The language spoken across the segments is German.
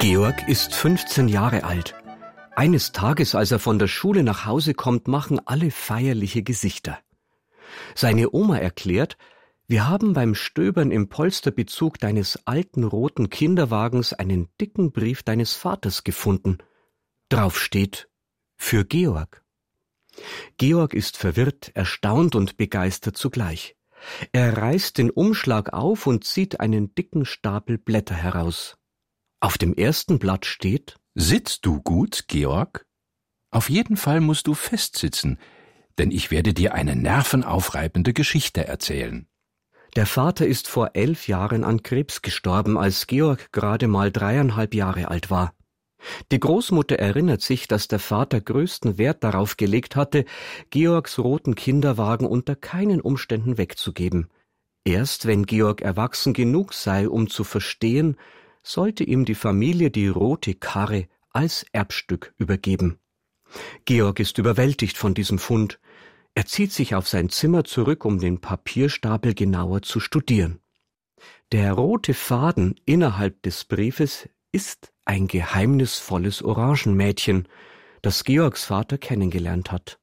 Georg ist 15 Jahre alt. Eines Tages, als er von der Schule nach Hause kommt, machen alle feierliche Gesichter. Seine Oma erklärt: Wir haben beim Stöbern im Polsterbezug deines alten roten Kinderwagens einen dicken Brief deines Vaters gefunden. Drauf steht: Für Georg. Georg ist verwirrt, erstaunt und begeistert zugleich. Er reißt den Umschlag auf und zieht einen dicken Stapel Blätter heraus. Auf dem ersten Blatt steht: Sitzt du gut, Georg? Auf jeden Fall musst du festsitzen, denn ich werde dir eine nervenaufreibende Geschichte erzählen. Der Vater ist vor 11 Jahren an Krebs gestorben, als Georg gerade mal 3,5 Jahre alt war. Die Großmutter erinnert sich, dass der Vater größten Wert darauf gelegt hatte, Georgs roten Kinderwagen unter keinen Umständen wegzugeben. Erst wenn Georg erwachsen genug sei, um zu verstehen, sollte ihm die Familie die rote Karre als Erbstück übergeben. Georg ist überwältigt von diesem Fund. Er zieht sich auf sein Zimmer zurück, um den Papierstapel genauer zu studieren. Der rote Faden innerhalb des Briefes ist ein geheimnisvolles Orangenmädchen, das Georgs Vater kennengelernt hat.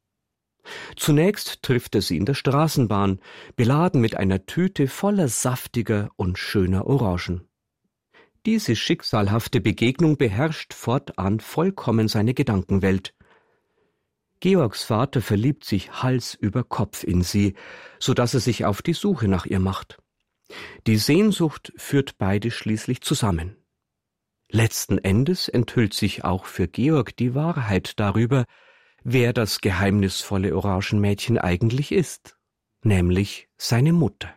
Zunächst trifft er sie in der Straßenbahn, beladen mit einer Tüte voller saftiger und schöner Orangen. Diese schicksalhafte Begegnung beherrscht fortan vollkommen seine Gedankenwelt. Georgs Vater verliebt sich Hals über Kopf in sie, so dass er sich auf die Suche nach ihr macht. Die Sehnsucht führt beide schließlich zusammen. Letzten Endes enthüllt sich auch für Georg die Wahrheit darüber, wer das geheimnisvolle Orangenmädchen eigentlich ist, nämlich seine Mutter.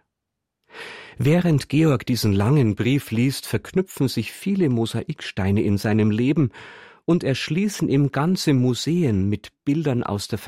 Während Georg diesen langen Brief liest, verknüpfen sich viele Mosaiksteine in seinem Leben und erschließen ihm ganze Museen mit Bildern aus der